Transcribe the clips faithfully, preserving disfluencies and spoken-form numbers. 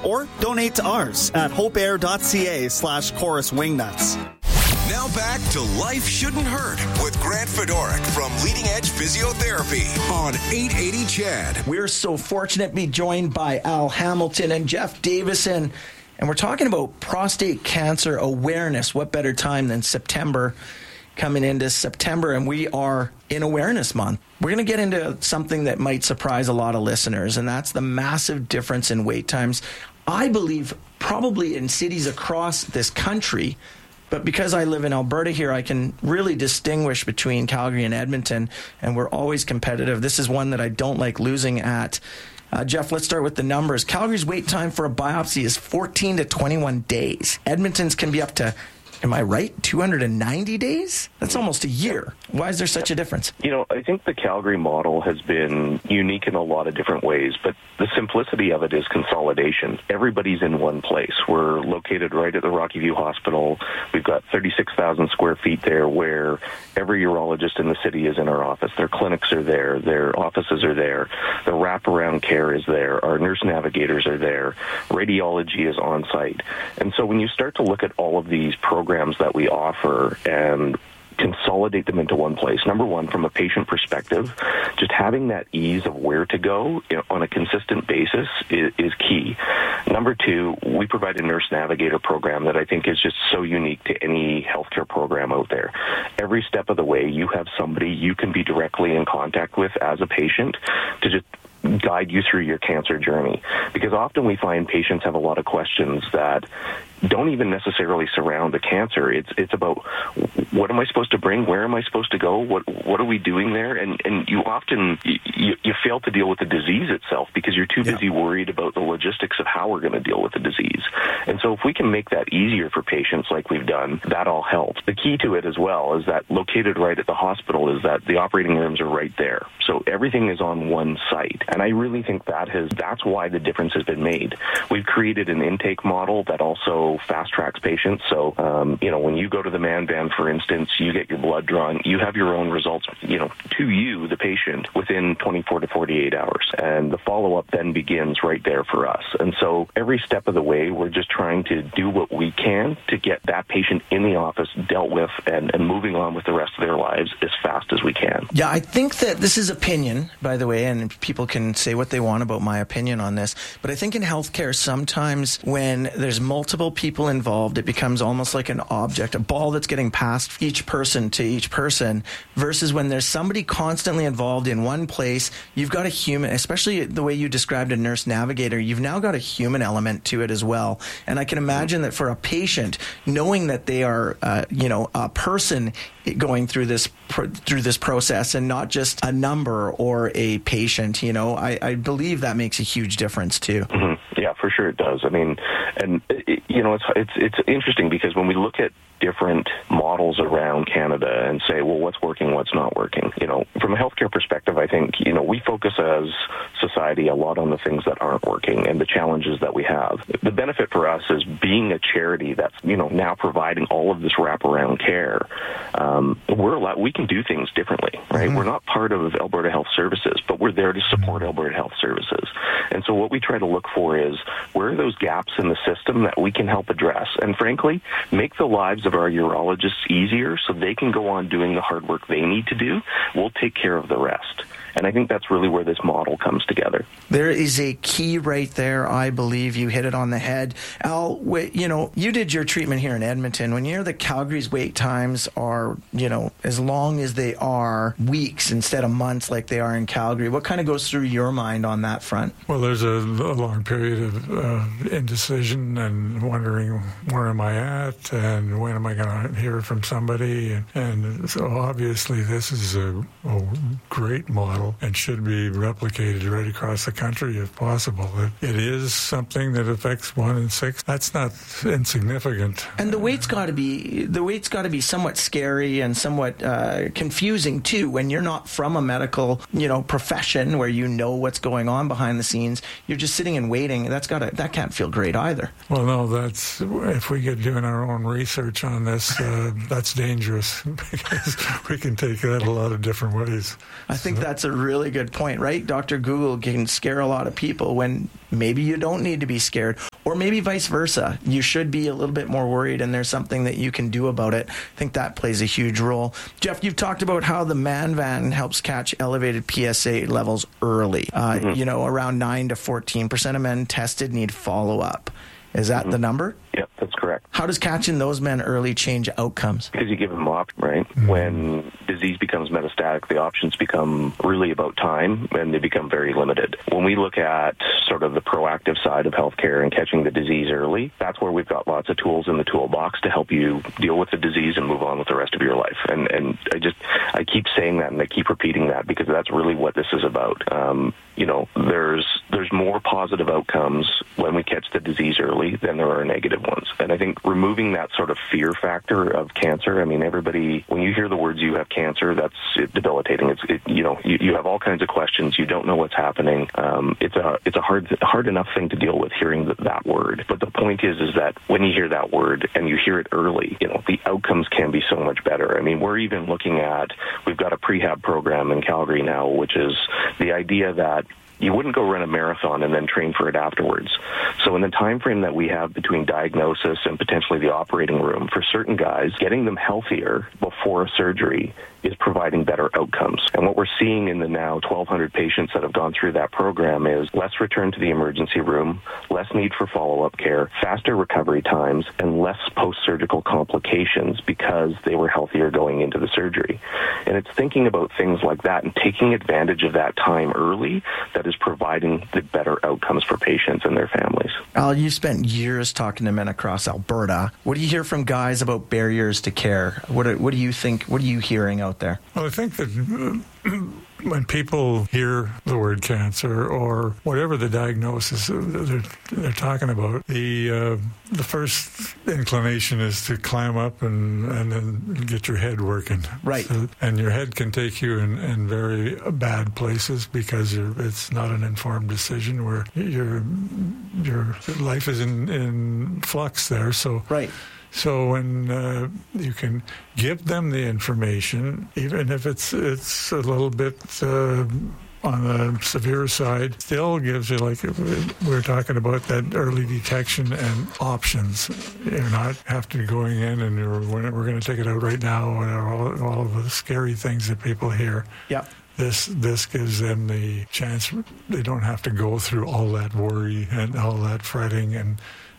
or donate to ours at hopeair.ca slash chorus wingnuts. Now back to Life Shouldn't Hurt with Grant Fedorik from Leading Edge Physiotherapy on eight eighty C H E D. We're so fortunate to be joined by Al Hamilton and Jeff Davison, and we're talking about prostate cancer awareness. What better time than September, coming into September, and we are in Awareness Month. We're going to get into something that might surprise a lot of listeners, and that's the massive difference in wait times. I believe probably in cities across this country, but because I live in Alberta here, I can really distinguish between Calgary and Edmonton, and we're always competitive. This is one that I don't like losing at. Uh, Jeff, let's start with the numbers. Calgary's wait time for a biopsy is fourteen to twenty-one days. Edmonton's can be up to, am I right, two hundred ninety days? That's almost a year. Why is there such a difference? You know, I think the Calgary model has been unique in a lot of different ways, but the simplicity of it is consolidation. Everybody's in one place. We're located right at the Rocky View Hospital. We've got thirty-six thousand square feet there where every urologist in the city is in our office. Their clinics are there. Their offices are there. The wraparound care is there. Our nurse navigators are there. Radiology is on site. And so when you start to look at all of these programs that we offer and consolidate them into one place. Number one, from a patient perspective, just having that ease of where to go on a consistent basis is, is key. Number two, we provide a nurse navigator program that I think is just so unique to any healthcare program out there. Every step of the way, you have somebody you can be directly in contact with as a patient to just guide you through your cancer journey. Because often we find patients have a lot of questions that don't even necessarily surround the cancer. It's it's about what am I supposed to bring? Where am I supposed to go? What what are we doing there? And and you often you, you fail to deal with the disease itself because you're too busy yeah. worried about the logistics of how we're going to deal with the disease. And so if we can make that easier for patients like we've done, that all helps. The key to it as well is that located right at the hospital is that the operating rooms are right there. So everything is on one site. And I really think that has that's why the difference has been made. We've created an intake model that also fast tracks patients. So, um, you know, when you go to the man band, for instance, you get your blood drawn, you have your own results, you know, to you, the patient, within twenty-four to forty-eight hours. And the follow-up then begins right there for us. And so every step of the way, we're just trying to do what we can to get that patient in the office dealt with and, and moving on with the rest of their lives as fast as we can. Yeah, I think that this is opinion, by the way, and people can say what they want about my opinion on this. But I think in healthcare, sometimes when there's multiple people involved, it becomes almost like an object, a ball that's getting passed each person to each person, versus when there's somebody constantly involved in one place, you've got a human, especially the way you described a nurse navigator, you've now got a human element to it as well. And I can imagine that for a patient, knowing that they are, uh, you know, a person going through this pr- through this process and not just a number or a patient, you know, I, I believe that makes a huge difference too. Mm-hmm. Yeah, for sure it does. I mean, and it, you know, it's it's it's interesting because when we look at different models around Canada and say, well, what's working, what's not working? You know, from a healthcare perspective, I think, you know, we focus as society a lot on the things that aren't working and the challenges that we have. The benefit for us is being a charity that's, you know, now providing all of this wraparound care. Um, we're allowed, we can do things differently, right? Mm-hmm. We're not part of Alberta Health Services, but we're there to support Alberta Health Services. And so what we try to look for is where are those gaps in the system that we can help address and, frankly, make the lives of our urologists easier so they can go on doing the hard work they need to do. We'll take care of the rest. And I think that's really where this model comes together. There is a key right there. I believe you hit it on the head. Al, you know, you did your treatment here in Edmonton. When you hear that Calgary's wait times are, you know, as long as they are weeks instead of months like they are in Calgary, what kind of goes through your mind on that front? Well, there's a, a long period of uh, indecision and wondering where am I at and when am I going to hear from somebody. And, and so obviously this is a, a great model and should be replicated right across the country if possible. It, it is something that affects one in six. That's not insignificant. And the wait's got to be the wait's got to be somewhat scary and somewhat uh, confusing too when you're not from a medical, you know, profession where you know what's going on behind the scenes. You're just sitting and waiting. That's got to that can't feel great either. Well, no, that's if we get doing our own research on this, uh, that's dangerous because we can take that a lot of different ways. I think so. That's a a really good point, right? Doctor Google can scare a lot of people when maybe you don't need to be scared, or maybe vice versa. You should be a little bit more worried, and there's something that you can do about it. I think that plays a huge role. Jeff, you've talked about how the ManVan helps catch elevated P S A levels early. Uh, mm-hmm. You know, around nine to fourteen percent of men tested need follow-up. Is that mm-hmm. the number? Yep, that's correct. How does catching those men early change outcomes? Because you give them options, right? Mm-hmm. When disease becomes metastatic, the options become really about time, and they become very limited. When we look at sort of the proactive side of healthcare and catching the disease early, that's where we've got lots of tools in the toolbox to help you deal with the disease and move on with the rest of your life. And and I just, I keep saying that, and I keep repeating that, because that's really what this is about. Um, you know, there's there's more positive outcomes when we catch the disease early than there are negative ones. And I think removing that sort of fear factor of cancer, I mean, everybody, when you hear the words "you have cancer," that's debilitating. It's, it, you know, you, you have all kinds of questions. You don't know what's happening. Um, it's a it's a hard hard enough thing to deal with hearing that, that word. But the point is, is that when you hear that word and you hear it early, you know, the outcomes can be so much better. I mean, we're even looking at, we've got a prehab program in Calgary now, which is the idea that you wouldn't go run a marathon and then train for it afterwards. So in the time frame that we have between diagnosis and potentially the operating room, for certain guys, getting them healthier before surgery is providing better outcomes. And what we're seeing in the now twelve hundred patients that have gone through that program is less return to the emergency room, less need for follow-up care, faster recovery times, and less post-surgical complications because they were healthier going into the surgery. And it's thinking about things like that and taking advantage of that time early that is providing the better outcomes for patients and their families. Al, you spent years talking to men across Alberta. What do you hear from guys about barriers to care? What are, what do you think, what are you hearing out there? Well, I think that uh, when people hear the word cancer or whatever the diagnosis they're, they're talking about, the uh, the first inclination is to climb up and, and then get your head working. Right. So, and your head can take you in, in very bad places because you're, it's not an informed decision where your your life is in, in flux there. So right. So when uh, you can give them the information, even if it's it's a little bit uh, on the severe side, still gives you, like we're talking about, that early detection and options. You're not having to going in and you're, we're going to take it out right now, and all, all of the scary things that people hear. Yeah. This this gives them the chance. They don't have to go through all that worry and all that fretting. And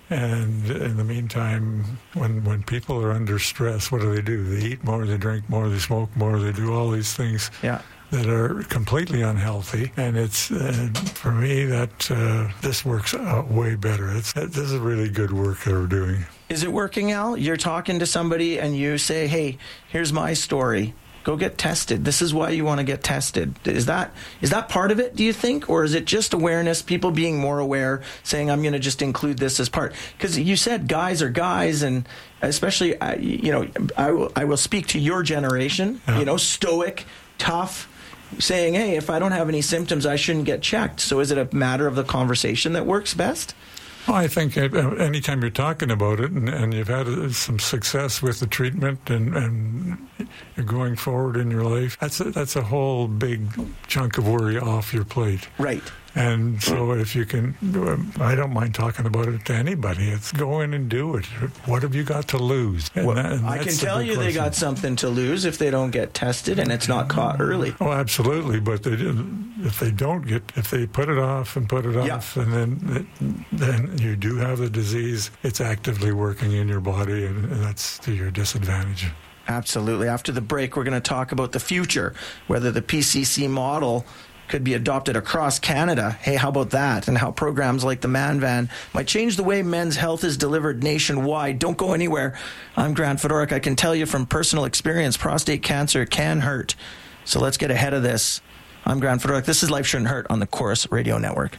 And in the meantime, when when people are under stress, what do they do? They eat more, they drink more, they smoke more, they do all these things yeah. that are completely unhealthy. And it's, uh, for me, that uh, this works out way better. It's, this is really good work they're doing. Is it working, Al? You're talking to somebody and you say, hey, here's my story. Go get tested. This is why you want to get tested. Is that is that part of it, do you think? Or is it just awareness, people being more aware, saying, I'm going to just include this as part? Because you said guys are guys, and especially, you know, I will, I will speak to your generation, yeah. you know, stoic, tough, saying, hey, if I don't have any symptoms, I shouldn't get checked. So is it a matter of the conversation that works best? Well, I think anytime you're talking about it and, and you've had some success with the treatment and, and you're going forward in your life, that's a, that's a whole big chunk of worry off your plate. Right. And so if you can, I don't mind talking about it to anybody. It's go in and do it. What have you got to lose? And well, that, and I can tell you question. They got something to lose if they don't get tested and it's not caught early. Oh, absolutely. But they, if they don't get, if they put it off and put it yeah. off, and then then you do have the disease, it's actively working in your body, and, and that's to your disadvantage. Absolutely. After the break, we're going to talk about the future, whether the P C C model could be adopted across Canada. Hey, how about that? And how programs like the ManVan might change the way men's health is delivered nationwide. Don't go anywhere. I'm Grant Fedoruk. I can tell you from personal experience, prostate cancer can hurt. So let's get ahead of this. I'm Grant Fedoruk. This is Life Shouldn't Hurt on the Chorus Radio Network.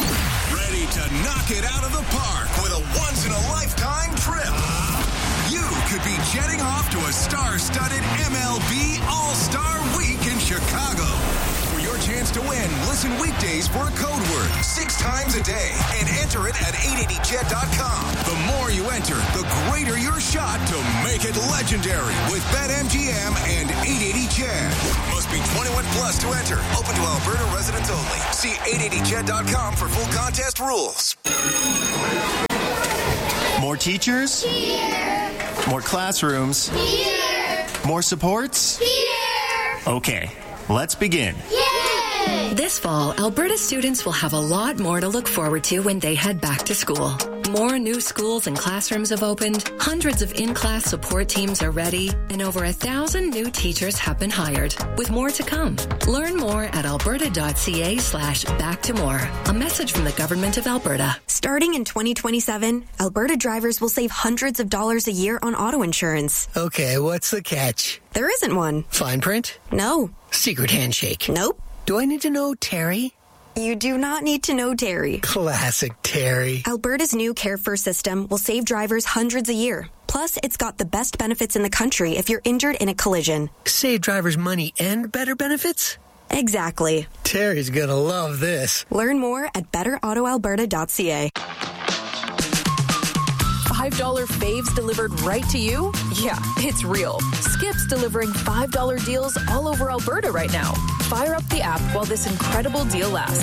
Ready to knock it out of the park with a once-in-a-lifetime trip. You could be jetting off to a star-studded M L B All-Star Week in Chicago. For your chance chance to win. Listen weekdays for a code word six times a day and enter it at eight eighty ched dot com. The more you enter, the greater your shot to make it legendary with BetMGM and eight eighty Ched. Must be twenty-one plus to enter. Open to Alberta residents only. See eight eighty ched dot com for full contest rules. More teachers? Here. More classrooms? Here. More supports? Here. Okay, let's begin. Yay! This fall, Alberta students will have a lot more to look forward to when they head back to school. More new schools and classrooms have opened, hundreds of in-class support teams are ready, and over a thousand new teachers have been hired, with more to come. Learn more at alberta.ca slash back to more. A message from the Government of Alberta. Starting in twenty twenty-seven, Alberta drivers will save hundreds of dollars a year on auto insurance. Okay, what's the catch? There isn't one. Fine print? No. Secret handshake? Nope. Do I need to know Terry? You do not need to know Terry. Classic Terry. Alberta's new Care First system will save drivers hundreds a year. Plus, it's got the best benefits in the country if you're injured in a collision. Save drivers money and better benefits? Exactly. Terry's gonna love this. Learn more at better auto alberta dot c a. five dollar faves delivered right to you? Yeah, it's real. Skip's delivering five dollar deals all over Alberta right now. Fire up the app while this incredible deal lasts.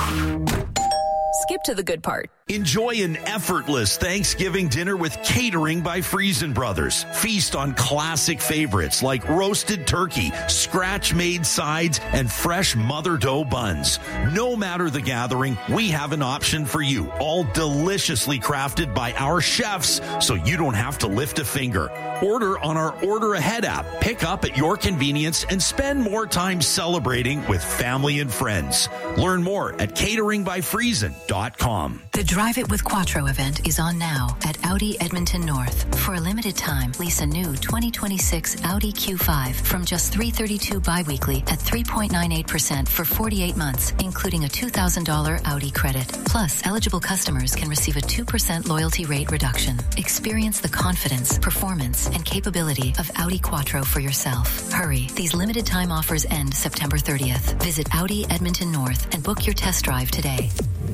Skip to the good part. Enjoy an effortless Thanksgiving dinner with Catering by Friesen Brothers. Feast on classic favorites like roasted turkey, scratch-made sides, and fresh mother dough buns. No matter the gathering, we have an option for you, all deliciously crafted by our chefs, so you don't have to lift a finger. Order on our Order Ahead app. Pick up at your convenience and spend more time celebrating with family and friends. Learn more at catering by friesen dot com. The Drive It with Quattro event is on now at Audi Edmonton North. For a limited time, lease a new twenty twenty-six Audi Q five from just three hundred thirty-two dollars biweekly at three point nine eight percent for forty-eight months, including a two thousand dollars Audi credit. Plus, eligible customers can receive a two percent loyalty rate reduction. Experience the confidence, performance, and capability of Audi Quattro for yourself. Hurry, these limited time offers end September thirtieth. Visit Audi Edmonton North and book your test drive today.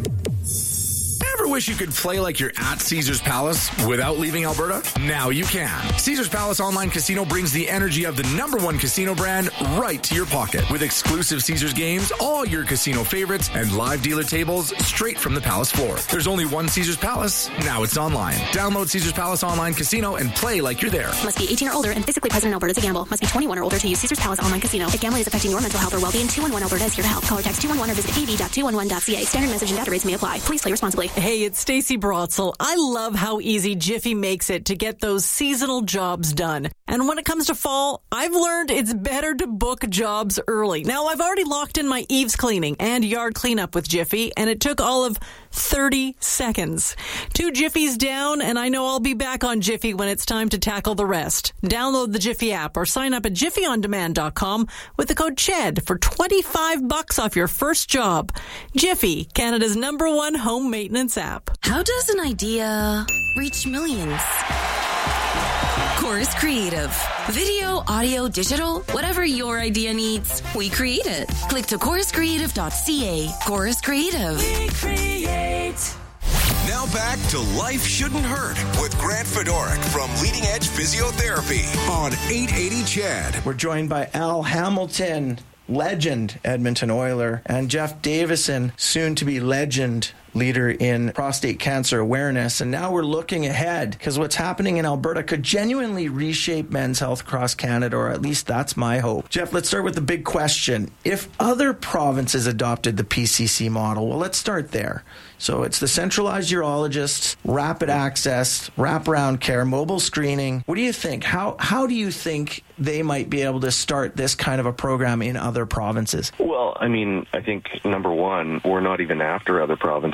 Ever wish you could play like you're at Caesars Palace without leaving Alberta? Now you can. Caesars Palace Online Casino brings the energy of the number one casino brand right to your pocket. With exclusive Caesars games, all your casino favorites, and live dealer tables straight from the Palace floor. There's only one Caesars Palace. Now it's online. Download Caesars Palace Online Casino and play like you're there. Must be eighteen or older and physically present in Alberta to gamble. Must be twenty-one or older to use Caesars Palace Online Casino. If gambling is affecting your mental health or well-being, two one one Alberta is here to help. Call or text two one one or visit a v dot two one one dot c a. Standard message and data rates may apply. Please play responsibly. Hey, it's Stacey Brotzel. I love how easy Jiffy makes it to get those seasonal jobs done. And when it comes to fall, I've learned it's better to book jobs early. Now, I've already locked in my eaves cleaning and yard cleanup with Jiffy, and it took all of thirty seconds. Two Jiffies down, and I know I'll be back on Jiffy when it's time to tackle the rest. Download the Jiffy app or sign up at jiffy on demand dot com with the code CHED for twenty-five bucks off your first job. Jiffy, Canada's number one home maintenance app. How does an idea reach millions? Chorus Creative. Video, audio, digital, whatever your idea needs, we create it. Click to chorus creative dot c a. Chorus Creative. We create. Now back to Life Shouldn't Hurt with Grant Fedorik from Leading Edge Physiotherapy on eight eighty Ched. We're joined by Al Hamilton, legend Edmonton Oiler, and Jeff Davison, soon to be legend leader in prostate cancer awareness. And now we're looking ahead, because what's happening in Alberta could genuinely reshape men's health across Canada, or at least that's my hope. Jeff, let's start with the big question. If other provinces adopted the P C C model, well, let's start there. So it's the centralized urologists, rapid access, wraparound care, mobile screening. What do you think? How how do you think they might be able to start this kind of a program in other provinces? Well, I mean, I think, number one, we're not even after other provinces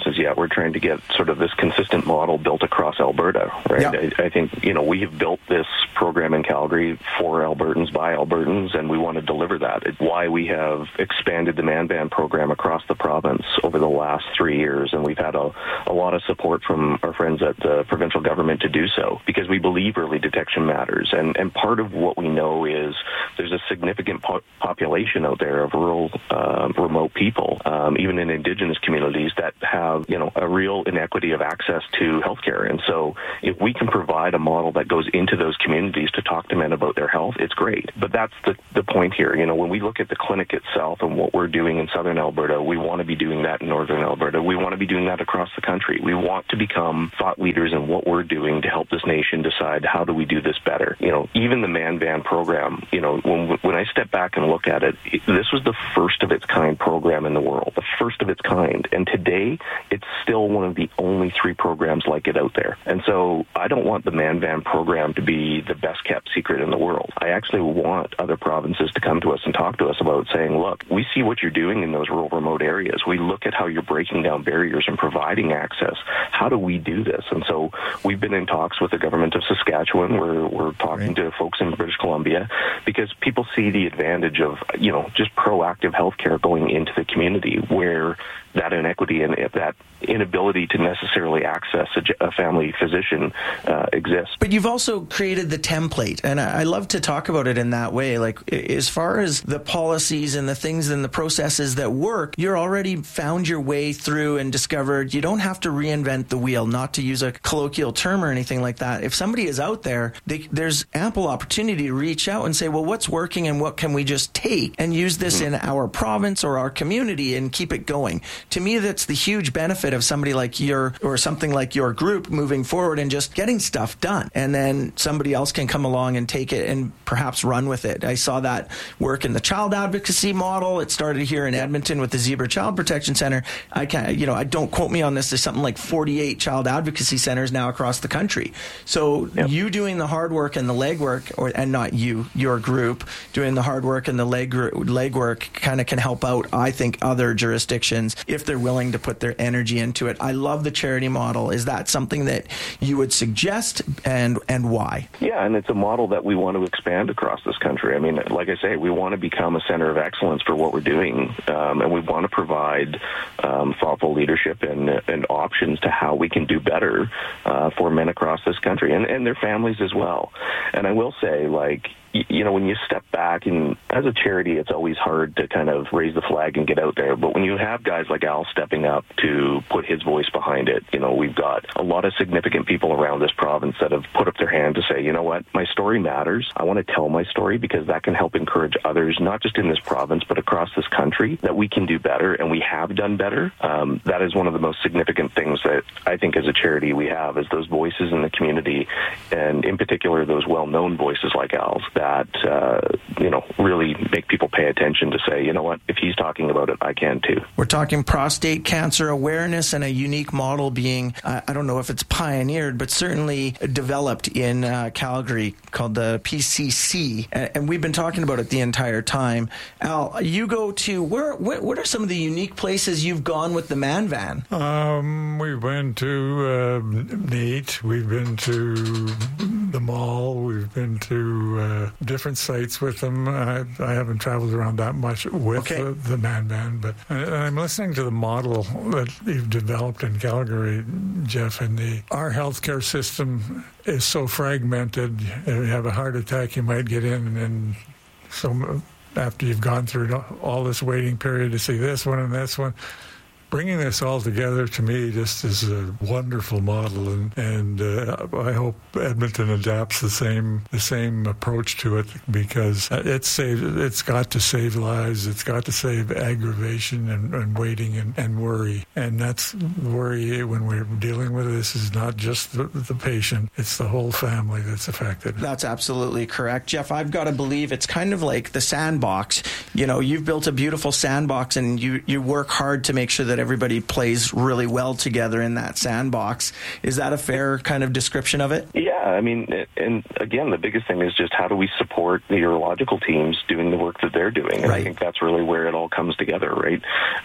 provinces yet. We're trying to get sort of this consistent model built across Alberta, right? Yeah. I, I think, you know, we have built this program in Calgary for Albertans by Albertans, and we want to deliver that. It's why we have expanded the Man-Band program across the province over the last three years, and we've had a, a lot of support from our friends at the provincial government to do so, because we believe early detection matters. And, and part of what we know is there's a significant po- population out there of rural, uh, remote people, um, even in Indigenous communities, that have, you know, a real inequity of access to healthcare. And so if we can provide a model that goes into those communities to talk to men about their health, it's great. But that's the, the point here. You know, when we look at the clinic itself and what we're doing in southern Alberta, we want to be doing that in northern Alberta. We want to be doing that across the country. We want to become thought leaders in what we're doing to help this nation decide how do we do this better. You know, even the Man-Band program, you know, when, when I step back and look at it, it, this was the first of its kind program in the world, the first of its kind. And today, it's still one of the only three programs like it out there. And so I don't want the Man-Band program to be the best kept secret in the world. I actually want other provinces to come to us and talk to us about saying, look, we see what you're doing in those rural remote areas. We look at how you're breaking down barriers and providing access. How do we do this? And so we've been in talks with the government of Saskatchewan. We're, we're talking right. to folks in British Columbia, because people see the advantage of, you know, just proactive healthcare going into the community where that inequity and that inability to necessarily access a, a family physician uh, exists. But you've also created the template, and I, I love to talk about it in that way. Like, as far as the policies and the things and the processes that work, you're already found your way through and discovered you don't have to reinvent the wheel, not to use a colloquial term or anything like that. If somebody is out there, they, there's ample opportunity to reach out and say, well, what's working and what can we just take and use this mm-hmm. in our province or our community and keep it going. To me, that's the huge benefit of somebody like your, or something like your group moving forward and just getting stuff done. And then somebody else can come along and take it and perhaps run with it. I saw that work in the child advocacy model. It started here in Edmonton with the Zebra Child Protection Center. I can't, you know, I don't quote me on this. There's something like forty-eight child advocacy centers now across the country. So yep. you doing the hard work and the legwork, or and not you, your group doing the hard work and the leg legwork kind of can help out, I think, other jurisdictions if they're willing to put their energy into it. I love the charity model. Is that something that you would suggest, and and why? Yeah, and it's a model that we want to expand across this country. I mean, like I say, we want to become a center of excellence for what we're doing, um, and we want to provide um, thoughtful leadership and, and options to how we can do better uh, for men across this country and, and their families as well. And I will say, like, you know, when you step back, and as a charity, it's always hard to kind of raise the flag and get out there. But when you have guys like Al stepping up to put his voice behind it, you know, we've got a lot of significant people around this province that have put up their hand to say, you know what, my story matters. I want to tell my story because that can help encourage others, not just in this province, but across this country, that we can do better, and we have done better. Um, that is one of the most significant things that I think as a charity we have, is those voices in the community, and in particular those well-known voices like Al's, that that, uh, you know, really make people pay attention to say, you know what, if he's talking about it, I can too. We're talking prostate cancer awareness and a unique model being, uh, I don't know if it's pioneered, but certainly developed in uh, Calgary called the P C C. And, and we've been talking about it the entire time. Al, you go to, where? What, what are some of the unique places you've gone with the Man Van? Um, we've been to uh, NEAT. We've been to the mall. We've been to uh, different sites with them. I, I haven't traveled around that much with okay. the, the Man Band, but I, I'm listening to the model that you've developed in Calgary, Jeff, and the our healthcare system is so fragmented. If you have a heart attack, you might get in, and so after you've gone through all this waiting period to see this one and this one, bringing this all together, to me, just is a wonderful model, and, and uh, I hope Edmonton adapts the same the same approach to it, because it's saved, it's got to save lives, it's got to save aggravation and, and waiting and, and worry, and that's worry when we're dealing with this is not just the, the patient, it's the whole family that's affected. That's absolutely correct, Jeff. I've got to believe it's kind of like the sandbox. You know, you've built a beautiful sandbox, and you, you work hard to make sure that everybody plays really well together in that sandbox. Is that a fair kind of description of it? Yeah, I mean, and again, the biggest thing is just how do we support the urological teams doing the work that they're doing? And right. I think that's really where it all comes together, right?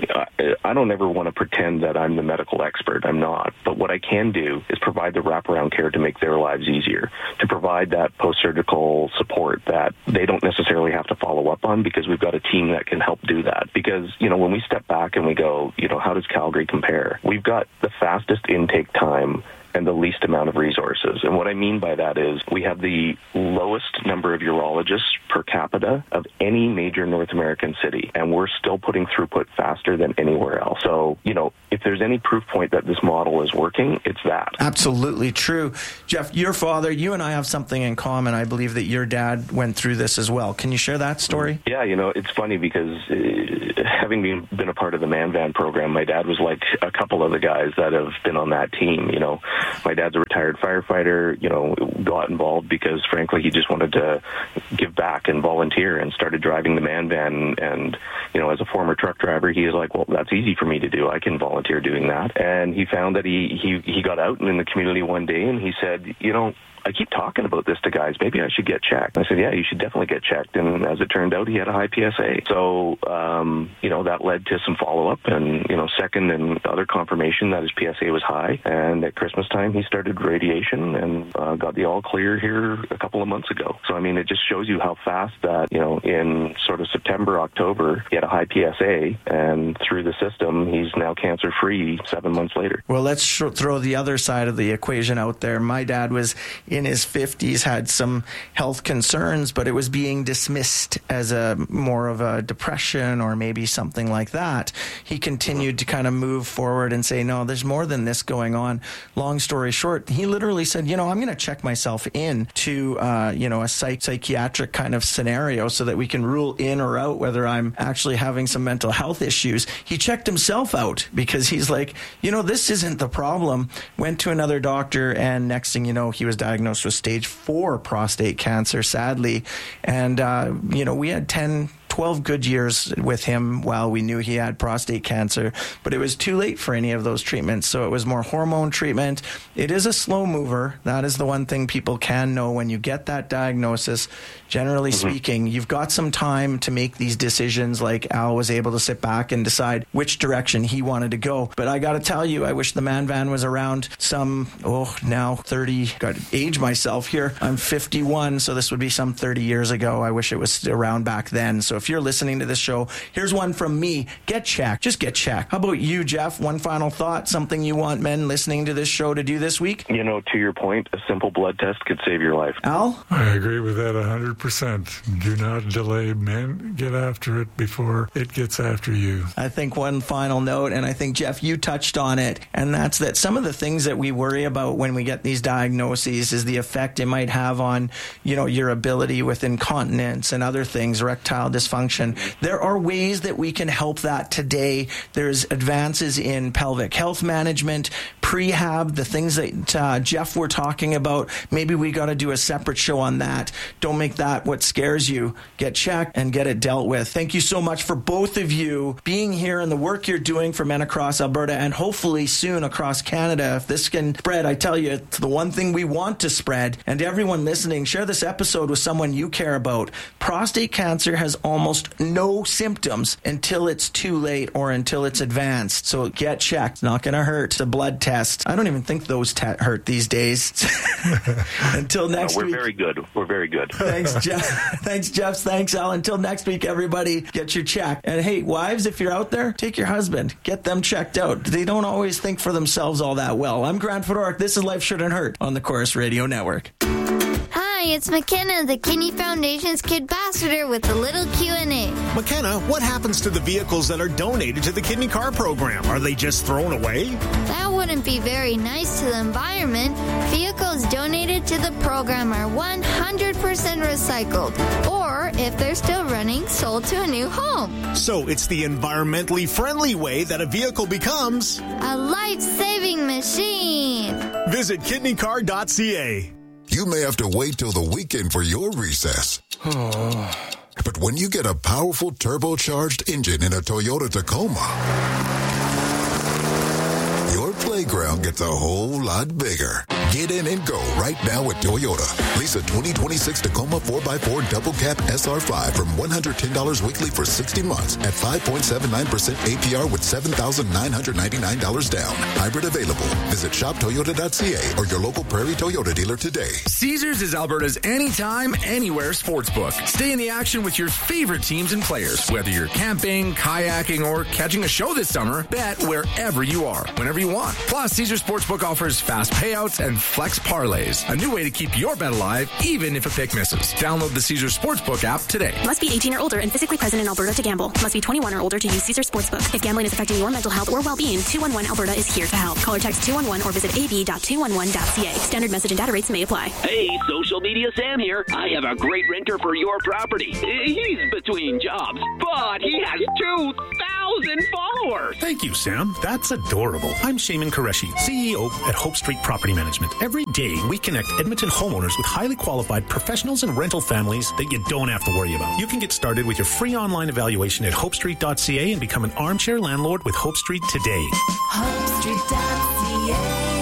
I don't ever want to pretend that I'm the medical expert. I'm not. But what I can do is provide the wraparound care to make their lives easier, to provide that post-surgical support that they don't necessarily have to follow up on, because we've got a team that can help do that. Because, you know, when we step back and we go, you know, how does Calgary compare? We've got the fastest intake time and the least amount of resources. And what I mean by that is we have the lowest number of urologists per capita of any major North American city, and we're still putting throughput faster than anywhere else. So, you know, if there's any proof point that this model is working, it's that. Absolutely true. Jeff, your father, you and I have something in common. I believe that your dad went through this as well. Can you share that story? Yeah, you know, it's funny because uh, having been, been a part of the Man Van program, my dad was like a couple of the guys that have been on that team, you know. My dad's a retired firefighter, you know, got involved because, frankly, he just wanted to give back and volunteer, and started driving the Man Van. And, you know, as a former truck driver, he was like, well, that's easy for me to do. I can volunteer doing that. And he found that he, he, he got out in the community one day, and he said, you know, I keep talking about this to guys. Maybe I should get checked. I said, yeah, you should definitely get checked. And as it turned out, he had a high P S A. So, um, you know, that led to some follow-up and, you know, second and other confirmation that his P S A was high. And at Christmas time, he started radiation and uh, got the all clear here a couple of months ago. So, I mean, it just shows you how fast that, you know, in sort of September, October, he had a high P S A. And through the system, he's now cancer-free seven months later. Well, let's sh- throw the other side of the equation out there. My dad was in his fifties, had some health concerns, but it was being dismissed as a more of a depression or maybe something like that. He continued to kind of move forward and say, no, there's more than this going on. Long story short, he literally said, you know, I'm going to check myself in to, uh, you know, a psych- psychiatric kind of scenario so that we can rule in or out whether I'm actually having some mental health issues. He checked himself out because he's like, you know, this isn't the problem. Went to another doctor, and next thing you know, he was diagnosed with stage four prostate cancer, sadly. And, uh, you know, we had ten, twelve good years with him while we knew he had prostate cancer, but it was too late for any of those treatments. So it was more hormone treatment. It is a slow mover. That is the one thing people can know when you get that diagnosis. Generally mm-hmm. speaking, you've got some time to make these decisions. Like Al was able to sit back and decide which direction he wanted to go. But I got to tell you, I wish the Man Van was around some, oh, now thirty, got to age myself here. I'm fifty-one, so this would be some thirty years ago. I wish it was around back then. So if you're listening to this show, here's one from me. Get checked. Just get checked. How about you, Jeff? One final thought, something you want men listening to this show to do this week? You know, to your point, a simple blood test could save your life. Al? I agree with that one hundred percent. Do not delay, men. Get after it before it gets after you. I think one final note, and I think, Jeff, you touched on it, and that's that some of the things that we worry about when we get these diagnoses is the effect it might have on, you know, your ability with incontinence and other things, erectile dysfunction. There are ways that we can help that today. There's advances in pelvic health management, prehab, the things that uh, Jeff were talking about. Maybe we got to do a separate show on that. Don't make that what scares you. Get checked and get it dealt with. Thank you so much for both of you being here and the work you're doing for men across Alberta and hopefully soon across Canada. If this can spread, I tell you, it's the one thing we want to spread. And everyone listening, share this episode with someone you care about. Prostate cancer has almost no symptoms until it's too late or until it's advanced. So get checked. It's not going to hurt. It's a blood test. I don't even think those te- hurt these days. Until next no, we're week. We're very good. We're very good. Thanks, Jeff. Thanks, Jeff. Thanks, Al. Until next week, everybody, get your check. And hey, wives, if you're out there, take your husband. Get them checked out. They don't always think for themselves all that well. I'm Grant Fedoruk. This is Life Shouldn't Hurt on the Chorus Radio Network. Hi, it's McKenna, the Kidney Foundation's Kid Ambassador with a little Q and A. McKenna, what happens to the vehicles that are donated to the Kidney Car Program? Are they just thrown away? That wouldn't be very nice to the environment. Vehicles donated to the program are one hundred percent recycled, or if they're still running, sold to a new home. So it's the environmentally friendly way that a vehicle becomes a life-saving machine. Visit kidney car dot c a. You may have to wait till the weekend for your recess. But when you get a powerful turbocharged engine in a Toyota Tacoma, playground gets a whole lot bigger. Get in and go right now at Toyota. Lease a twenty twenty-six Tacoma four by four Double Cab S R five from one hundred ten dollars weekly for sixty months at five point seven nine percent A P R with seven thousand nine hundred ninety-nine dollars down. Hybrid available. Visit shop toyota dot c a or your local Prairie Toyota dealer today. Caesars is Alberta's anytime, anywhere sportsbook. Stay in the action with your favorite teams and players. Whether you're camping, kayaking, or catching a show this summer, bet wherever you are, whenever you want. Plus, Caesars Sportsbook offers fast payouts and flex parlays. A new way to keep your bet alive, even if a pick misses. Download the Caesars Sportsbook app today. Must be eighteen or older and physically present in Alberta to gamble. Must be twenty-one or older to use Caesars Sportsbook. If gambling is affecting your mental health or well-being, two one one Alberta is here to help. Call or text two one one or visit a b dot two one one dot c a. Standard message and data rates may apply. Hey, Social Media Sam here. I have a great renter for your property. He's between jobs, but he has two thousand followers. Thank you, Sam. That's adorable. I'm Shaman Qureshi, C E O at Hope Street Property Management. Every day, we connect Edmonton homeowners with highly qualified professionals and rental families that you don't have to worry about. You can get started with your free online evaluation at hope street dot c a and become an armchair landlord with Hope Street today. hope street dot c a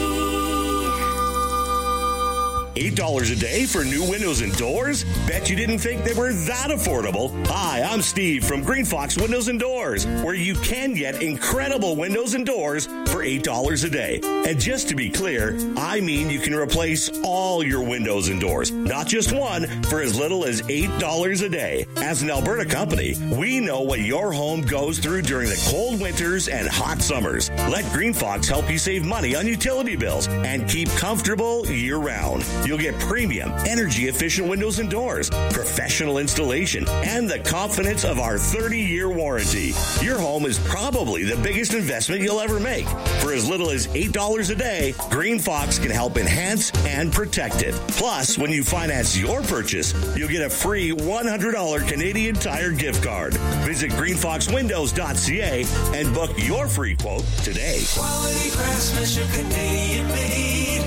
eight dollars a day for new windows and doors? Bet you didn't think they were that affordable. Hi, I'm Steve from Green Fox Windows and Doors, where you can get incredible windows and doors for eight dollars a day. And just to be clear, I mean you can replace all your windows and doors, not just one, for as little as eight dollars a day. As an Alberta company, we know what your home goes through during the cold winters and hot summers. Let Green Fox help you save money on utility bills and keep comfortable year-round. You'll get premium, energy-efficient windows and doors, professional installation, and the confidence of our thirty-year warranty. Your home is probably the biggest investment you'll ever make. For as little as eight dollars a day, Green Fox can help enhance and protect it. Plus, when you finance your purchase, you'll get a free one hundred dollars Canadian Tire gift card. Visit green fox windows dot c a and book your free quote today. Quality craftsmanship, Canadian made.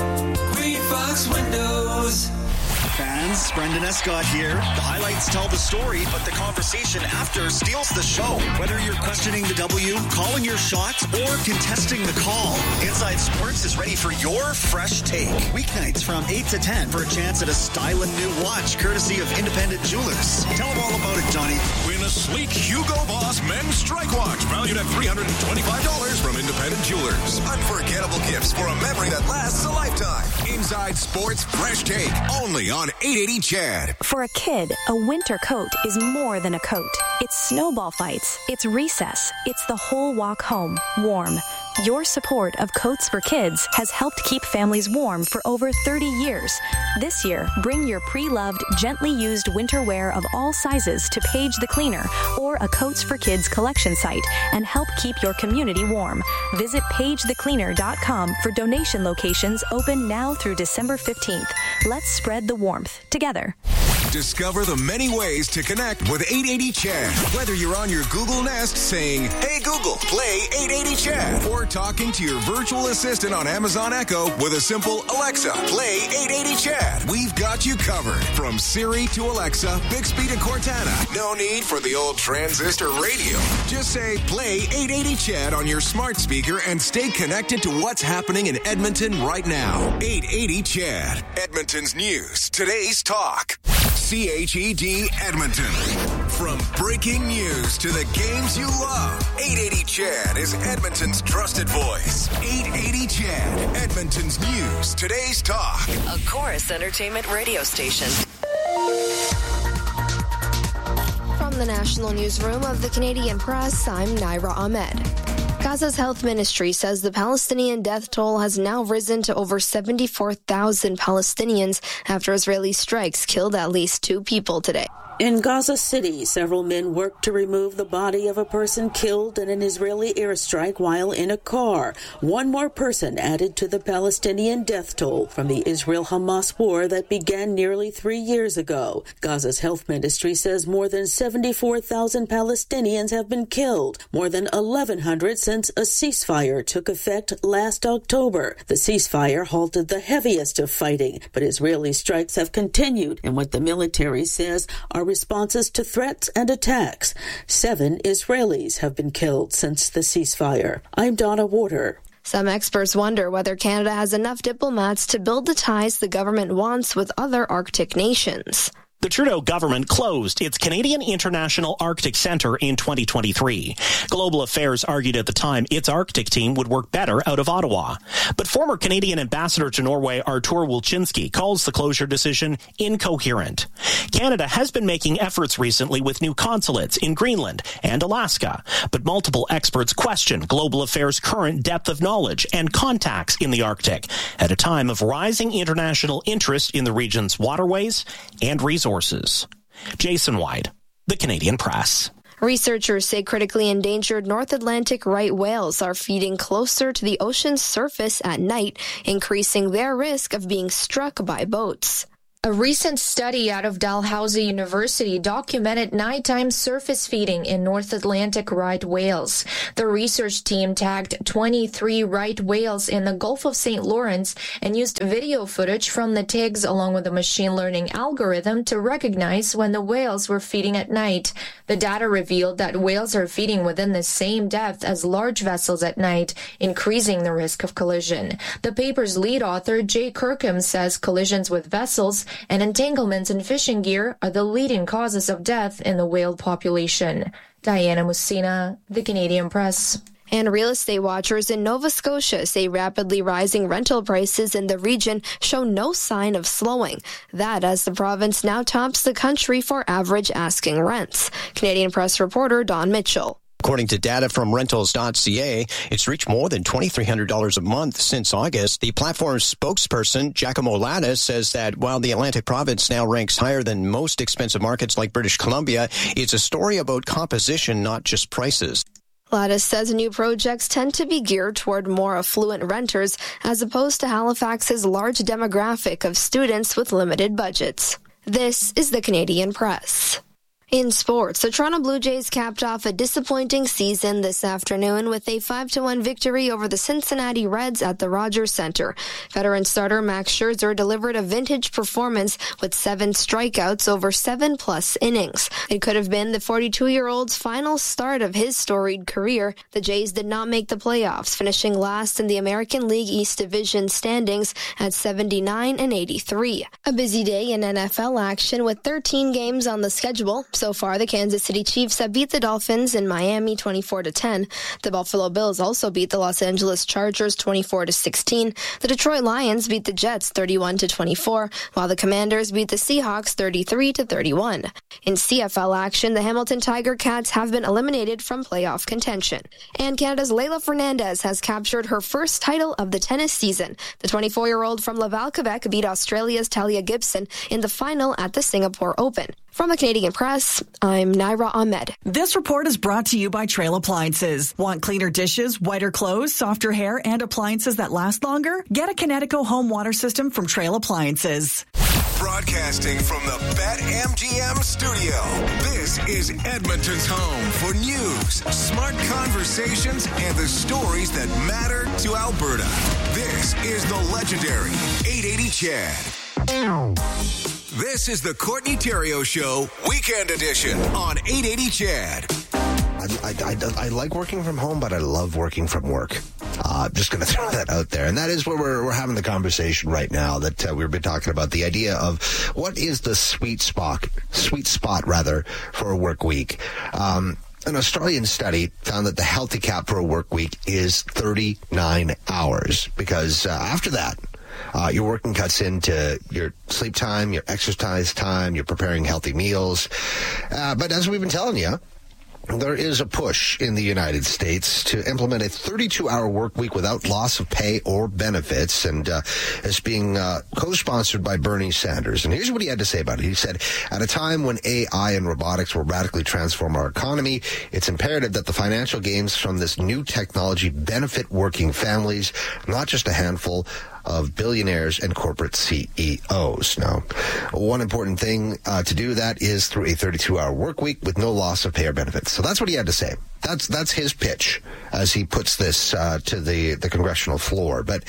Green Fox Windows. Fans, Brendan Escott here. The highlights tell the story, but the conversation after steals the show. Whether you're questioning the W, calling your shot, or contesting the call, Inside Sports is ready for your fresh take. Weeknights from eight to ten for a chance at a styling new watch, courtesy of Independent Jewelers. Tell them all about it, Johnny. Win a sleek Hugo Boss men's strike watch valued at three hundred twenty-five dollars from Independent Jewelers. Unforgettable gifts for a memory that lasts a lifetime. Inside Sports Fresh Take, only on eight eighty C H E D. For a kid, a winter coat is more than a coat. It's snowball fights, it's recess, it's the whole walk home, warm. Your support of Coats for Kids has helped keep families warm for over thirty years. This year, bring your pre-loved, gently used winter wear of all sizes to Paige the Cleaner or a Coats for Kids collection site and help keep your community warm. Visit page the cleaner dot com for donation locations open now through December fifteenth. Let's spread the warmth together. Discover the many ways to connect with eight eighty C H E D. Whether you're on your Google Nest saying, "Hey Google, play eight eighty C H E D," or talking to your virtual assistant on Amazon Echo with a simple "Alexa, play eight eighty C H E D," we've got you covered. From Siri to Alexa, Bixby to Cortana. No need for the old transistor radio. Just say, "Play eight eighty C H E D" on your smart speaker and stay connected to what's happening in Edmonton right now. eight eighty C H E D. Edmonton's news. Today's talk. C H E D Edmonton. From breaking news to the games you love, eight eighty C H E D is Edmonton's trusted voice. eight eighty C H E D, Edmonton's news. Today's talk. A Chorus Entertainment radio station. From the National Newsroom of the Canadian Press, I'm Naira Ahmed. Gaza's health ministry says the Palestinian death toll has now risen to over seventy-four thousand Palestinians after Israeli strikes killed at least two people today. In Gaza City, several men worked to remove the body of a person killed in an Israeli airstrike while in a car. One more person added to the Palestinian death toll from the Israel-Hamas war that began nearly three years ago. Gaza's health ministry says more than seventy-four thousand Palestinians have been killed, more than eleven hundred since a ceasefire took effect last October. The ceasefire halted the heaviest of fighting, but Israeli strikes have continued in what the military says are responses to threats and attacks. Seven Israelis have been killed since the ceasefire. I'm Donna Warder. Some experts wonder whether Canada has enough diplomats to build the ties the government wants with other Arctic nations. The Trudeau government closed its Canadian International Arctic Centre in twenty twenty-three. Global Affairs argued at the time its Arctic team would work better out of Ottawa. But former Canadian ambassador to Norway Artur Wilczynski calls the closure decision incoherent. Canada has been making efforts recently with new consulates in Greenland and Alaska, but multiple experts question Global Affairs' current depth of knowledge and contacts in the Arctic at a time of rising international interest in the region's waterways and resources. Sources. Jason White, The Canadian Press. Researchers say critically endangered North Atlantic right whales are feeding closer to the ocean's surface at night, increasing their risk of being struck by boats. A recent study out of Dalhousie University documented nighttime surface feeding in North Atlantic right whales. The research team tagged twenty-three right whales in the Gulf of Saint Lawrence and used video footage from the tags along with a machine learning algorithm to recognize when the whales were feeding at night. The data revealed that whales are feeding within the same depth as large vessels at night, increasing the risk of collision. The paper's lead author, Jay Kirkham, says collisions with vessels and entanglements in fishing gear are the leading causes of death in the whale population. Diana Mussina, The Canadian Press. And real estate watchers in Nova Scotia say rapidly rising rental prices in the region show no sign of slowing. That as the province now tops the country for average asking rents. Canadian Press reporter Don Mitchell. According to data from rentals dot c a, it's reached more than twenty-three hundred dollars a month since August. The platform's spokesperson, Giacomo Latta, says that while the Atlantic province now ranks higher than most expensive markets like British Columbia, it's a story about composition, not just prices. Latta says new projects tend to be geared toward more affluent renters as opposed to Halifax's large demographic of students with limited budgets. This is the Canadian Press. In sports, the Toronto Blue Jays capped off a disappointing season this afternoon with a five to one victory over the Cincinnati Reds at the Rogers Center. Veteran starter Max Scherzer delivered a vintage performance with seven strikeouts over seven-plus innings. It could have been the forty-two-year-old's final start of his storied career. The Jays did not make the playoffs, finishing last in the American League East Division standings at seventy-nine and eighty-three. A busy day in N F L action with thirteen games on the schedule. So far, the Kansas City Chiefs have beat the Dolphins in Miami twenty-four to ten. The Buffalo Bills also beat the Los Angeles Chargers twenty-four to sixteen. The Detroit Lions beat the Jets thirty-one to twenty-four, while the Commanders beat the Seahawks thirty-three to thirty-one. In C F L action, the Hamilton Tiger Cats have been eliminated from playoff contention. And Canada's Leylah Fernandez has captured her first title of the tennis season. The twenty-four-year-old from Laval, Quebec beat Australia's Talia Gibson in the final at the Singapore Open. From the Canadian Press, I'm Naira Ahmed. This report is brought to you by Trail Appliances. Want cleaner dishes, whiter clothes, softer hair, and appliances that last longer? Get a Kinetico home water system from Trail Appliances. Broadcasting from the BetMGM studio, this is Edmonton's home for news, smart conversations, and the stories that matter to Alberta. This is the legendary eight eighty C H E D. This is the Courtney Theriault Show, Weekend Edition on eight eighty C H E D. I, I, I, I like working from home, but I love working from work. Uh, just going to throw that out there. And that is where we're, we're having the conversation right now that uh, we've been talking about, the idea of what is the sweet spot, sweet spot rather, for a work week. Um, An Australian study found that the healthy cap for a work week is thirty-nine hours, because uh, after that, Uh, your working cuts into your sleep time, your exercise time, you're preparing healthy meals. Uh, but as we've been telling you, there is a push in the United States to implement a thirty-two hour work week without loss of pay or benefits, and uh, it's being uh, co-sponsored by Bernie Sanders. And here's what he had to say about it. He said, at a time when A I and robotics will radically transform our economy, it's imperative that the financial gains from this new technology benefit working families, not just a handful of billionaires and corporate C E Os. Now, one important thing uh, to do that is through a thirty-two hour work week with no loss of pay or benefits. So that's what he had to say. That's that's his pitch as he puts this uh, to the, the congressional floor. But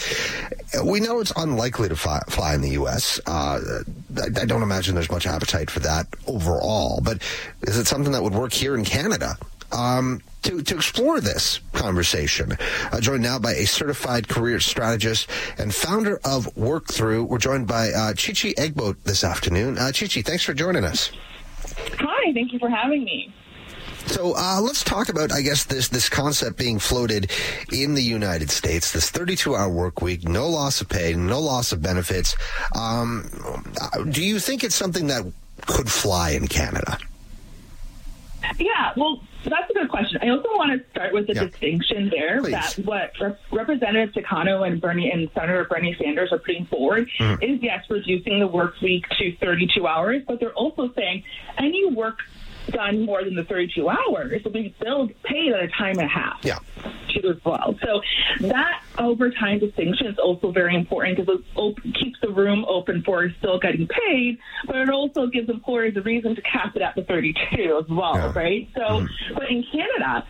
we know it's unlikely to fly, fly in the U S. Uh, I, I don't imagine there's much appetite for that overall. But is it something that would work here in Canada? Um, to, to explore this conversation, uh, joined now by a certified career strategist and founder of WorkThrough. We're joined by uh, Chichi Egbo this afternoon. Uh, Chichi, thanks for joining us. Hi, thank you for having me. So uh, let's talk about, I guess, this this concept being floated in the United States, this thirty-two hour work week, no loss of pay, no loss of benefits. Um, do you think it's something that could fly in Canada? Yeah, well, that's a good question. I also want to start with the yeah. distinction there Please. that what Rep- Representative Takano and Bernie and Senator Bernie Sanders are putting forward mm. is, yes, reducing the work week to thirty-two hours, but they're also saying any work done more than the thirty-two hours will be billed paid at a time and a half. Yeah. Too as well. So that overtime distinction is also very important because it op- keeps the room open for still getting paid, but it also gives employers a reason to cap it at the thirty-two as well, yeah. right? So, mm-hmm. but in Canada,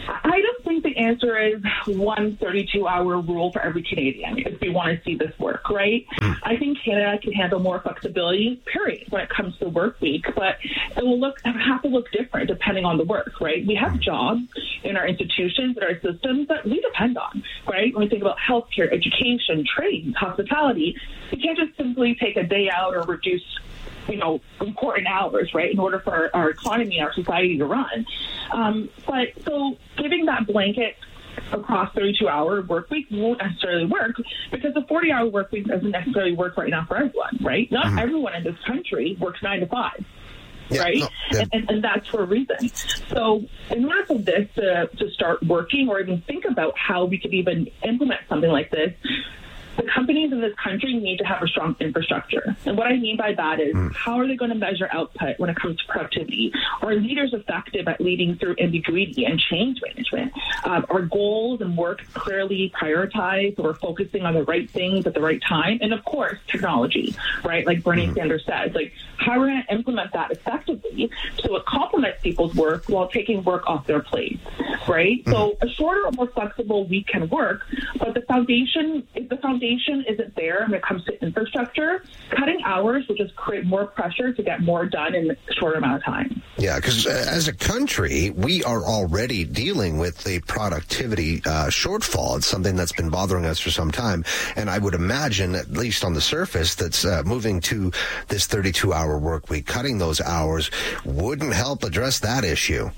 I don't think the answer is one thirty-two hour rule for every Canadian if we want to see this work, right? Mm-hmm. I think Canada can handle more flexibility, period, when it comes to the work week, but it will look it will have to look different depending on the work, right? We have jobs in our institutions, in our systems that we depend on, right? When we think about healthcare, education, trade, hospitality, we can't just simply take a day out or reduce, you know, important hours, right, in order for our, our economy, our society to run. Um, but so giving that blanket across thirty-two hour work week won't necessarily work because the forty hour work week doesn't necessarily work right now for everyone, right? Not mm-hmm. everyone in this country works nine to five. Yeah, right? No, yeah. and, and, and that's for a reason. So in order for this to, to start working or even think about how we could even implement something like this, the companies in this country need to have a strong infrastructure. And what I mean by that is mm. how are they going to measure output when it comes to productivity? Are leaders effective at leading through ambiguity and change management? Um, are goals and work clearly prioritized? So we're focusing on the right things at the right time? And of course, technology, right? Like Bernie mm. Sanders says, like how are we going to implement that effectively so it complements people's work while taking work off their plate, right? Mm. So a shorter or more flexible week can work, but the foundation is the foundation isn't there when it comes to infrastructure. Cutting hours will just create more pressure to get more done in a shorter amount of time. Yeah, because uh, as a country, we are already dealing with a productivity uh, shortfall. It's something that's been bothering us for some time. And I would imagine, at least on the surface, that's uh, moving to this thirty-two hour work week, cutting those hours wouldn't help address that issue.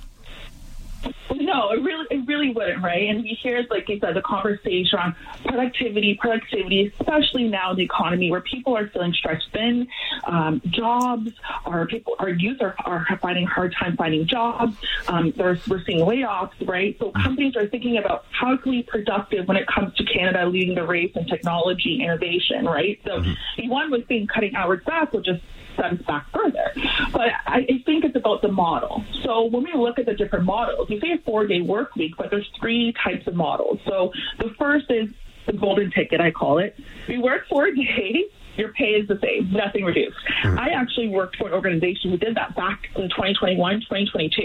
No, it really, it really wouldn't, right? And you hear, like you said, the conversation on productivity, productivity, especially now in the economy where people are feeling stretched thin. Um, jobs, our people, our youth are, are finding a hard time finding jobs. Um, we're seeing layoffs, right? So companies are thinking about how can we be productive when it comes to Canada leading the race in technology innovation, right? So one was being cutting hours back will just set us back further. But I, I think it's about the model. So when we look at the different models, you say a four-day work week, but there's three types of models. So the first is the golden ticket, I call it. You work four days, your pay is the same, nothing reduced. Mm-hmm. I actually worked for an organization who did that back in twenty twenty-one, twenty twenty-two.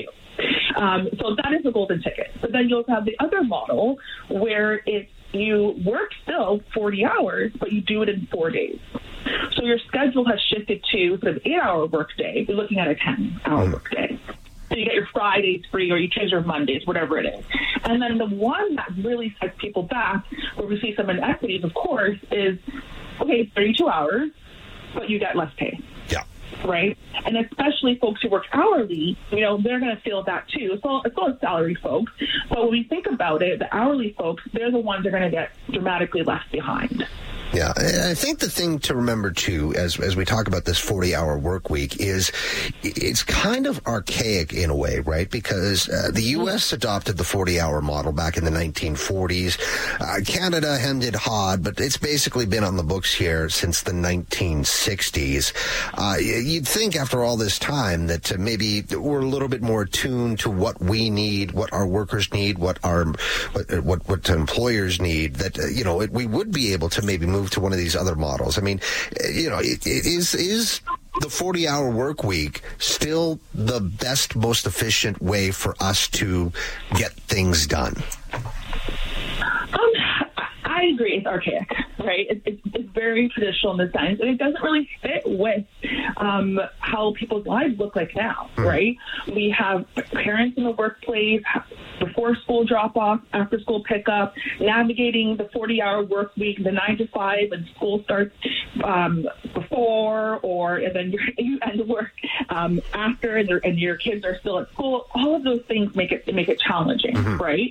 Um, so that is the golden ticket. But then you'll have the other model where it's you work still forty hours, but you do it in four days. So your schedule has shifted to instead of eight hour work day, you're looking at a ten hour work day. So you get your Fridays free or you change your Mondays, whatever it is. And then the one that really sets people back, where we see some inequities, of course, is, okay, thirty-two hours, but you get less pay. Yeah. Right? And especially folks who work hourly, you know, they're going to feel that too. So as well as salary folks. But when we think about it, the hourly folks, they're the ones that are going to get dramatically left behind. Yeah, I think the thing to remember, too, as as we talk about this forty-hour work week, is it's kind of archaic in a way, right? Because uh, the U S adopted the forty-hour model back in the nineteen forties. Uh, Canada hemmed and hawed, but it's basically been on the books here since the nineteen sixties. Uh, you'd think after all this time that uh, maybe we're a little bit more attuned to what we need, what our workers need, what our what what, what employers need, that, uh, you know, it, we would be able to maybe move to one of these other models. I mean, you know, it, it is is the forty-hour work week still the best, most efficient way for us to get things done? Um, I agree. It's archaic, right? It, it, it's very traditional in the sense, and it doesn't really fit with um, how people's lives look like now, mm. right? We have parents in the workplace, before school drop-off, after school pickup, navigating the forty-hour work week, the nine to five, and school starts um, before, or and then you end work um, after, and, and your kids are still at school. All of those things make it make it challenging, mm-hmm. right?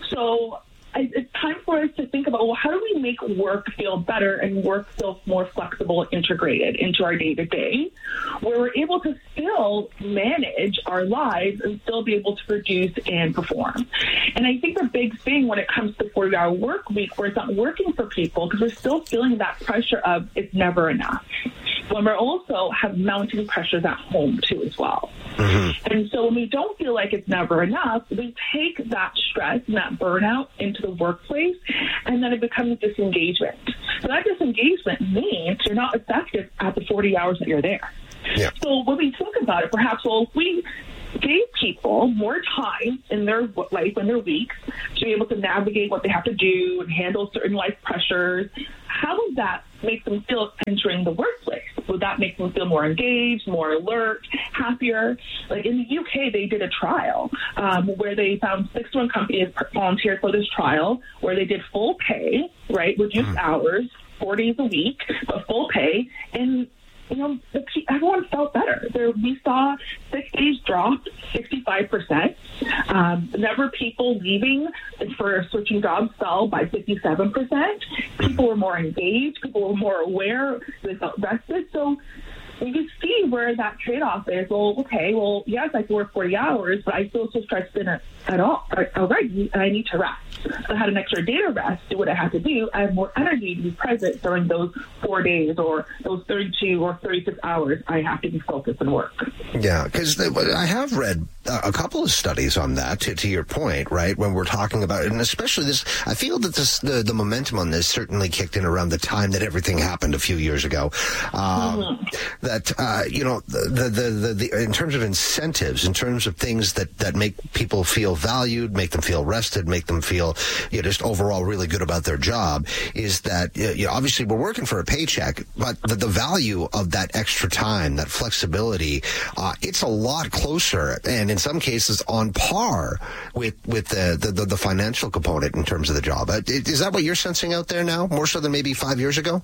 So it's time for us to think about, well, how do we make work feel better and work feel more flexible and integrated into our day-to-day, where we're able to still manage our lives and still be able to produce and perform. And I think the big thing when it comes to forty-hour work week, where it's not working for people, because we're still feeling that pressure of it's never enough, when we also have mounting pressures at home too as well. Mm-hmm. And so when we don't feel like it's never enough, we take that stress and that burnout into the workplace, and then it becomes disengagement. So that disengagement means you're not effective at the forty hours that you're there. Yeah. So when we think about it, perhaps, well, if we gave people more time in their life, in their weeks, to be able to navigate what they have to do and handle certain life pressures, how would that make them feel entering the workplace? Would that make them feel more engaged, more alert, happier? Like in the U K, they did a trial um, where they found sixty-one companies volunteered for this trial, where they did full pay, right, reduced mm. hours, four days a week, but full pay, and you know, everyone felt better. There, we saw sick days drop sixty-five percent. Um, the number of people leaving for switching jobs fell by fifty-seven percent. People were more engaged. People were more aware. They felt rested. So you can see where that trade-off is. Well, okay, well, yes, I can work forty hours, but I feel so stressed in it at all. All right, and I need to rest. So I had an extra day to rest, do what I have to do. I have more energy to be present during those four days or those thirty-two or thirty-six hours I have to be focused and work. Yeah, because I have read a couple of studies on that, to, to your point, right, when we're talking about it, and especially this, I feel that this, the, the momentum on this certainly kicked in around the time that everything happened a few years ago. Um, mm-hmm. That, uh, you know, the, the, the, the, in terms of incentives, in terms of things that, that make people feel valued, make them feel rested, make them feel, you know, just overall really good about their job, is that, you know, obviously we're working for a paycheck, but the, the value of that extra time, that flexibility, uh, it's a lot closer, and in some cases on par with, with the, the, the financial component in terms of the job. Is that what you're sensing out there now, more so than maybe five years ago?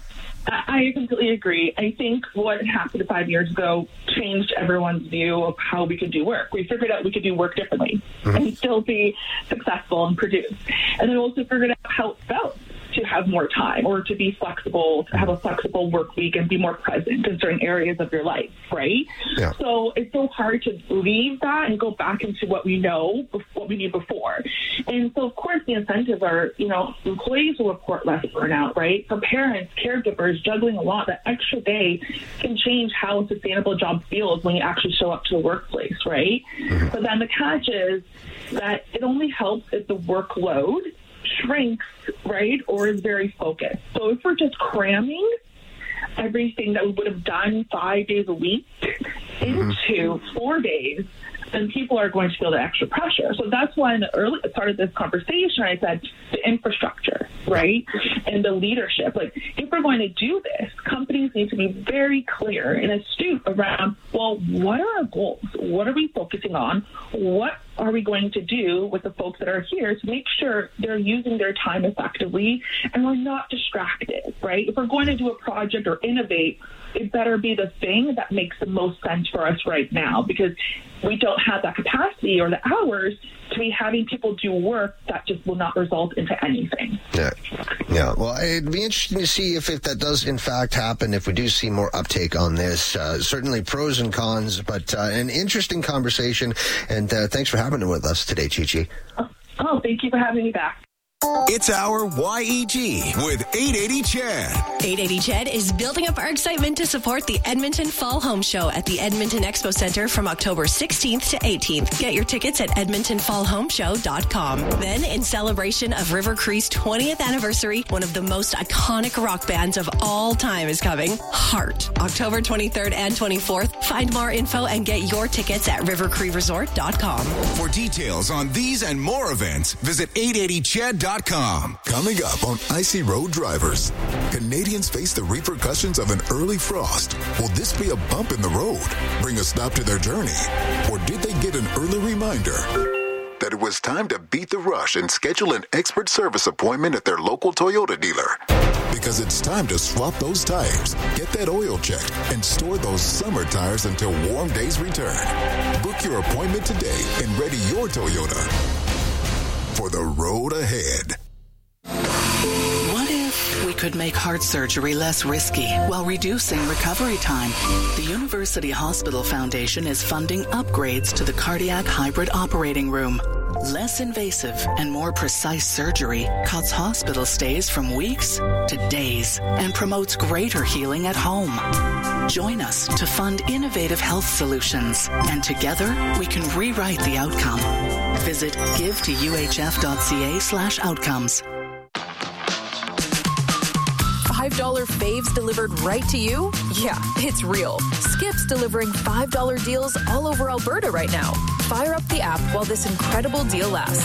I completely agree. I think what happened five years ago changed everyone's view of how we could do work. We figured out we could do work differently mm-hmm. and still be successful and produce. And then also figured out how it felt to have more time or to be flexible, to have a flexible work week and be more present in certain areas of your life, right? Yeah. So it's so hard to leave that and go back into what we know, what we knew before. And so, of course, the incentives are, you know, employees will report less burnout, right? For parents, caregivers, juggling a lot, that extra day can change how a sustainable job feels when you actually show up to the workplace, right? Mm-hmm. But then the catch is that it only helps if the workload shrinks, right, or is very focused. So if we're just cramming everything that we would have done five days a week into mm-hmm. four days, then people are going to feel the extra pressure. So that's why in the early part of this conversation, I said the infrastructure, right, and the leadership. Like, if we're going to do this, companies need to be very clear and astute around, well, what are our goals? What are we focusing on? What are we going to do with the folks that are here to make sure they're using their time effectively and we're not distracted, right? If we're going to do a project or innovate, it better be the thing that makes the most sense for us right now, because we don't have that capacity or the hours to be having people do work that just will not result into anything. Yeah. Yeah. Well, it'd be interesting to see if, if that does in fact happen, if we do see more uptake on this. Uh, certainly pros and cons, but uh, an interesting conversation. And uh, thanks for having it with us today, Chi-Chi. Oh, oh, thank you for having me back. It's our Y E G with eight eighty C H E D. eight eighty C H E D is building up our excitement to support the Edmonton Fall Home Show at the Edmonton Expo Center from October sixteenth to eighteenth. Get your tickets at edmonton fall home show dot com. Then, in celebration of River Cree's twentieth anniversary, one of the most iconic rock bands of all time is coming, Heart. October twenty-third and twenty-fourth. Find more info and get your tickets at river cree resort dot com. For details on these and more events, visit eight eighty C H E D dot com. dot com. Coming up on Icy Road Drivers, Canadians face the repercussions of an early frost. Will this be a bump in the road, bring a stop to their journey? Or did they get an early reminder that it was time to beat the rush and schedule an expert service appointment at their local Toyota dealer? Because it's time to swap those tires, get that oil checked, and store those summer tires until warm days return. Book your appointment today and ready your Toyota for the road ahead. What if we could make heart surgery less risky while reducing recovery time? The University Hospital Foundation is funding upgrades to the cardiac hybrid operating room. Less invasive and more precise surgery cuts hospital stays from weeks to days and promotes greater healing at home. Join us to fund innovative health solutions, and together we can rewrite the outcome. Visit give to U H F dot C A slash outcomes. five dollar faves delivered right to you? Yeah, it's real. Skip's delivering five dollar deals all over Alberta right now. Fire up the app while this incredible deal lasts.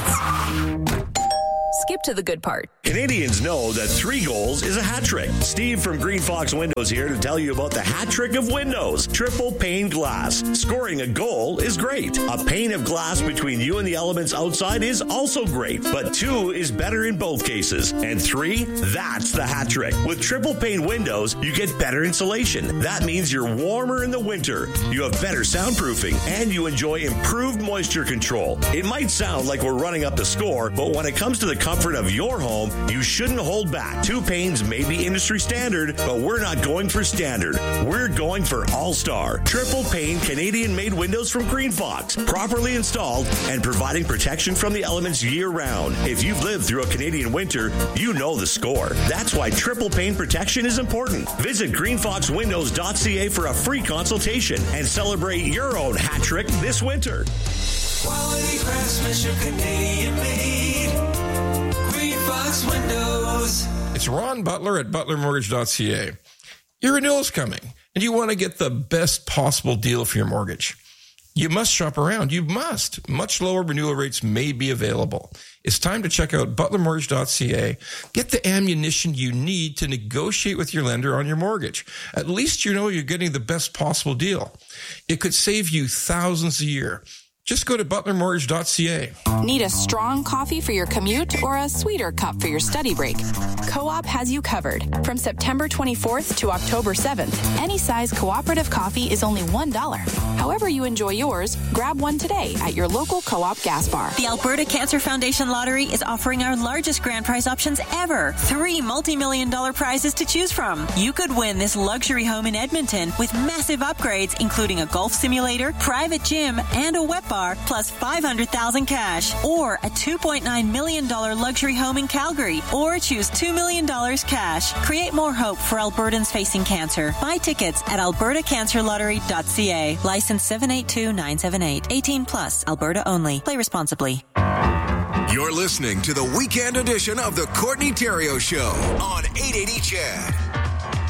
Skip to the good part. Canadians know that three goals is a hat trick. Steve from Green Fox Windows here to tell you about the hat trick of windows. Triple pane glass. Scoring a goal is great. A pane of glass between you and the elements outside is also great. But two is better in both cases. And three, that's the hat trick. With triple pane windows, you get better insulation. That means you're warmer in the winter. You have better soundproofing, and you enjoy improved moisture control. It might sound like we're running up the score, but when it comes to the comfort of your home, you shouldn't hold back. Two panes may be industry standard, but we're not going for standard. We're going for all-star. Triple pane Canadian-made windows from Green Fox, properly installed and providing protection from the elements year-round. If you've lived through a Canadian winter, you know the score. That's why triple pane protection is important. Visit green fox windows dot c a for a free consultation and celebrate your own hat trick this winter. Quality craftsmanship, Canadian-made. Green Fox Windows. It's Ron Butler at butler mortgage dot c a. Your renewal is coming, and you want to get the best possible deal for your mortgage. You must shop around. You must. Much lower renewal rates may be available. It's time to check out butler mortgage dot c a. Get the ammunition you need to negotiate with your lender on your mortgage. At least you know you're getting the best possible deal. It could save you thousands a year. Just go to butler mortgage dot c a. Need a strong coffee for your commute or a sweeter cup for your study break? Co-op has you covered. From September twenty-fourth to October seventh, any size cooperative coffee is only one dollar. However you enjoy yours, grab one today at your local Co-op gas bar. The Alberta Cancer Foundation Lottery is offering our largest grand prize options ever. Three multi-million dollar prizes to choose from. You could win this luxury home in Edmonton with massive upgrades, including a golf simulator, private gym, and a wet bar. Plus five hundred thousand cash, or a two point nine million dollars luxury home in Calgary, or choose two million dollars cash. Create more hope for Albertans facing cancer. Buy tickets at alberta cancer lottery dot c a. License seven eight two nine seven eight. eighteen plus. Alberta only. Play responsibly. You're listening to the weekend edition of the Courtney Theriault Show on eight eighty C H E D.